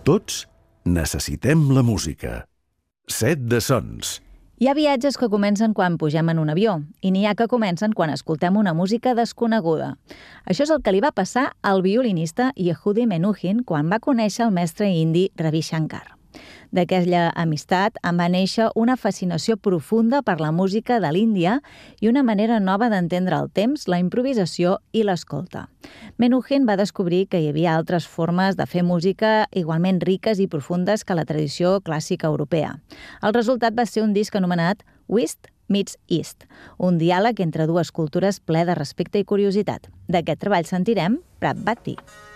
Tots necessitem la música. Set de sons. Hi ha viatges que comencen quan pugem en un avió i n'hi ha que comencen quan escoltem una música desconeguda. Això és el que li va passar al violinista Yehudi Menuhin quan va conèixer el mestre indi Ravi Shankar. D'aquella amistat en va néixer una fascinació profunda per la música de l'Índia i una manera nova d'entendre el temps, la improvisació i l'escolta. Menuhin va descobrir que hi havia altres formes de fer música igualment riques i profundes que la tradició clàssica europea. El resultat va ser un disc anomenat West meets East, un diàleg entre dues cultures ple de respecte i curiositat. D'aquest treball sentirem Prat Bhakti.